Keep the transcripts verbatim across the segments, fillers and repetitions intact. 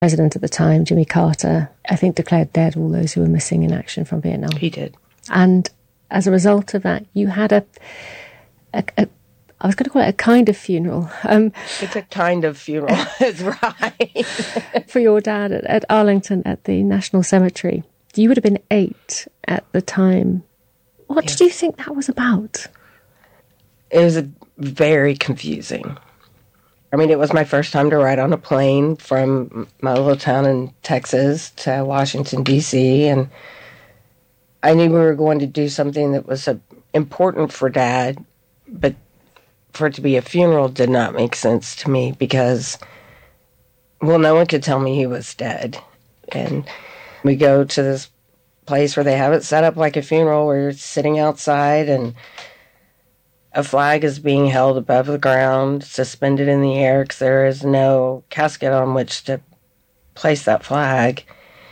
president at the time, Jimmy Carter, I think declared dead all those who were missing in action from Vietnam. He did. And as a result of that, you had a, a, a I was going to call it a kind of funeral. Um, it's a kind of funeral, that's right. for your dad at, at Arlington at the National Cemetery. You would have been eight at the time. What yes. did you think that was about? It was a, very confusing. I mean, it was my first time to ride on a plane from my little town in Texas to Washington, D C, and I knew we were going to do something that was uh, important for Dad, but for it to be a funeral did not make sense to me because, well, no one could tell me he was dead. And we go to this place where they have it set up like a funeral where you're sitting outside and a flag is being held above the ground, suspended in the air, because there is no casket on which to place that flag.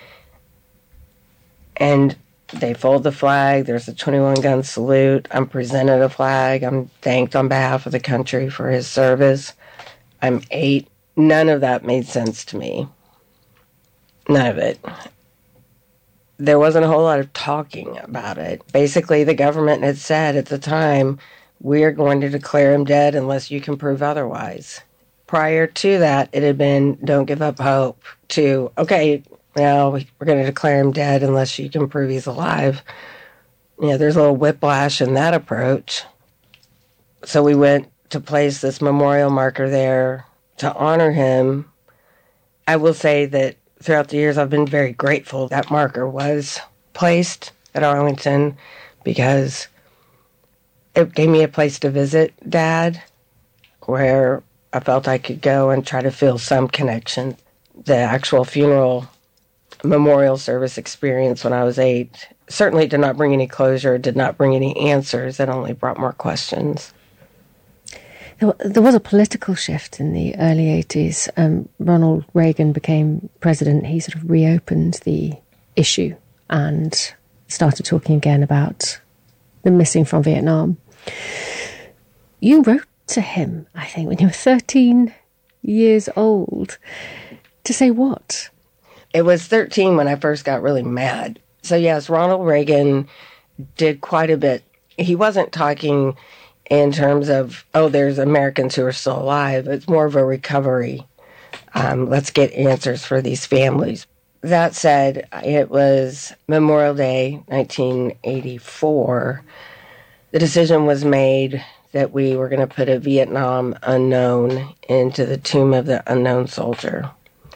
And they fold the flag. There's a twenty-one gun salute. I'm presented a flag. I'm thanked on behalf of the country for his service. I'm eight. None of that made sense to me. None of it. There wasn't a whole lot of talking about it. Basically, the government had said at the time, we are going to declare him dead unless you can prove otherwise. Prior to that, it had been, don't give up hope, to, okay, now we're going to declare him dead unless you can prove he's alive. Yeah, there's a little whiplash in that approach. So we went to place this memorial marker there to honor him. I will say that throughout the years, I've been very grateful that marker was placed at Arlington because it gave me a place to visit Dad where I felt I could go and try to feel some connection. The actual funeral memorial service experience when I was eight certainly did not bring any closure, did not bring any answers. It only brought more questions. There was a political shift in the early eighties. Um, Ronald Reagan became president. He sort of reopened the issue and started talking again about the missing from Vietnam. You wrote to him, I think, when you were thirteen years old, to say what? It was thirteen when I first got really mad. So yes, Ronald Reagan did quite a bit. He wasn't talking in terms of, oh, there's Americans who are still alive. It's more of a recovery. Um, let's get answers for these families. That said, it was Memorial Day, nineteen eighty-four. The decision was made that we were going to put a Vietnam unknown into the tomb of the unknown soldier.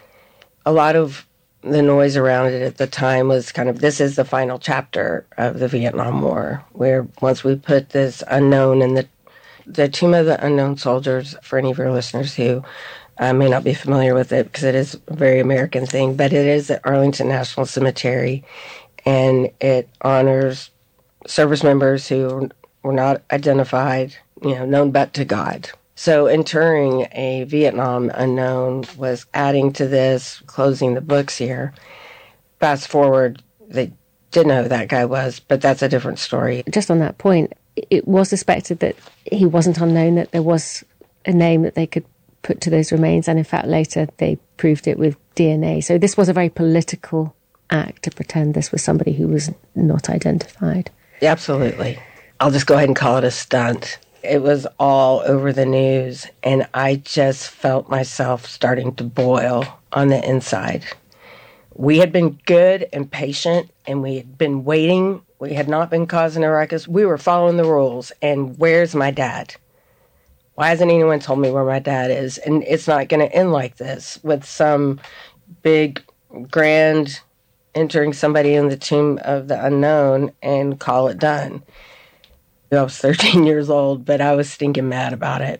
A lot of the noise around it at the time was kind of, this is the final chapter of the Vietnam War, where once we put this unknown in the, the tomb of the unknown soldiers, for any of your listeners who uh, may not be familiar with it, because it is a very American thing, but it is at Arlington National Cemetery, and it honors service members who were not identified, you know, known but to God. So interring a Vietnam unknown was adding to this, closing the books here. Fast forward, they didn't know who that guy was, but that's a different story. Just on that point, it was suspected that he wasn't unknown, that there was a name that they could put to those remains, and in fact later they proved it with D N A. So this was a very political act to pretend this was somebody who was not identified. Absolutely. I'll just go ahead and call it a stunt. It was all over the news, and I just felt myself starting to boil on the inside. We had been good and patient, and we had been waiting. We had not been causing a ruckus. We were following the rules, and where's my dad? Why hasn't anyone told me where my dad is? And it's not going to end like this with some big, grand entering somebody in the tomb of the unknown and call it done. I was thirteen years old, but I was stinking mad about it.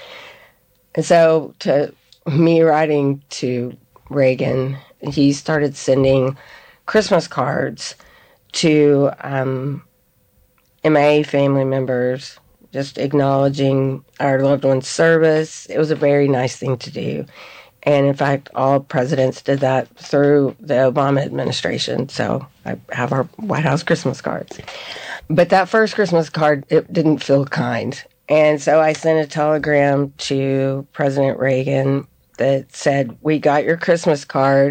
And so to me writing to Reagan, he started sending Christmas cards to um, M I A family members, just acknowledging our loved one's service. It was a very nice thing to do. And in fact, all presidents did that through the Obama administration. So I have our White House Christmas cards. But that first Christmas card, it didn't feel kind. And so I sent a telegram to President Reagan that said, "We got your Christmas card.